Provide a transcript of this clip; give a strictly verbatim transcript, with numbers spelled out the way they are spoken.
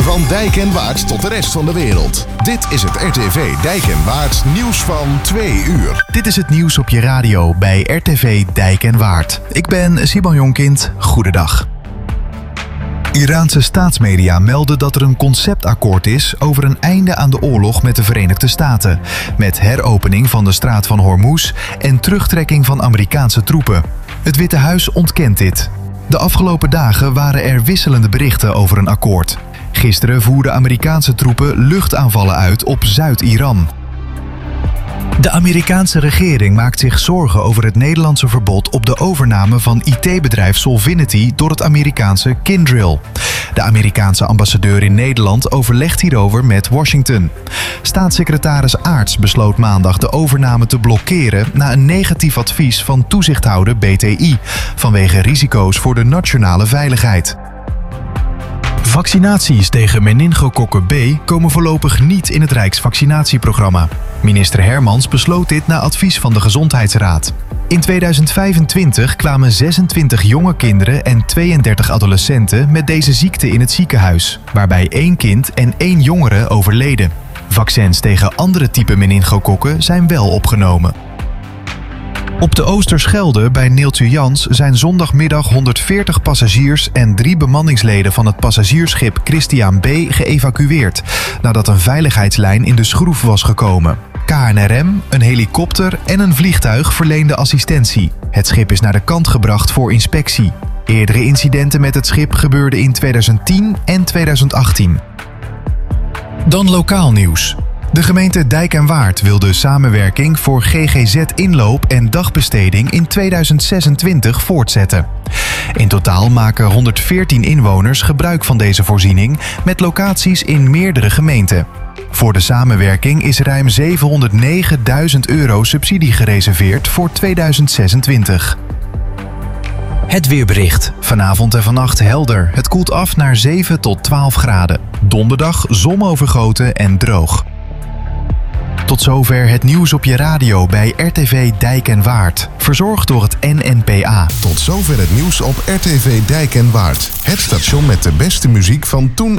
Van Dijk en Waard tot de rest van de wereld. Dit is het R T V Dijk en Waard nieuws van twee uur. Dit is het nieuws op je radio bij R T V Dijk en Waard. Ik ben Siban Jonkind. Goedendag. Iraanse staatsmedia melden dat er een conceptakkoord is over een einde aan de oorlog met de Verenigde Staten. Met heropening van de straat van Hormuz en terugtrekking van Amerikaanse troepen. Het Witte Huis ontkent dit. De afgelopen dagen waren er wisselende berichten over een akkoord. Gisteren voerden Amerikaanse troepen luchtaanvallen uit op Zuid-Iran. De Amerikaanse regering maakt zich zorgen over het Nederlandse verbod op de overname van I T-bedrijf Solvinity door het Amerikaanse Kyndryl. De Amerikaanse ambassadeur in Nederland overlegt hierover met Washington. Staatssecretaris Aarts besloot maandag de overname te blokkeren na een negatief advies van toezichthouder B T I vanwege risico's voor de nationale veiligheid. Vaccinaties tegen meningokokken B komen voorlopig niet in het Rijksvaccinatieprogramma. Minister Hermans besloot dit na advies van de Gezondheidsraad. In tweeduizend vijfentwintig kwamen zesentwintig jonge kinderen en tweeëndertig adolescenten met deze ziekte in het ziekenhuis, waarbij één kind en één jongere overleden. Vaccins tegen andere typen meningokokken zijn wel opgenomen. Op de Oosterschelde bij Neeltje Jans zijn zondagmiddag honderdveertig passagiers en drie bemanningsleden van het passagiersschip Christian B. geëvacueerd, nadat een veiligheidslijn in de schroef was gekomen. K N R M, een helikopter en een vliegtuig verleenden assistentie. Het schip is naar de kant gebracht voor inspectie. Eerdere incidenten met het schip gebeurden in tweeduizend tien en tweeduizend achttien. Dan lokaal nieuws. De gemeente Dijk en Waard wil de samenwerking voor G G Z-inloop en dagbesteding in tweeduizend zesentwintig voortzetten. In totaal maken honderdveertien inwoners gebruik van deze voorziening met locaties in meerdere gemeenten. Voor de samenwerking is ruim zevenhonderdnegenduizend euro subsidie gereserveerd voor tweeduizend zesentwintig. Het weerbericht. Vanavond en vannacht helder. Het koelt af naar zeven tot twaalf graden. Donderdag zonovergoten en droog. Tot zover het nieuws op je radio bij R T V Dijk en Waard. Verzorgd door het N N P A. Tot zover het nieuws op R T V Dijk en Waard. Het station met de beste muziek van toen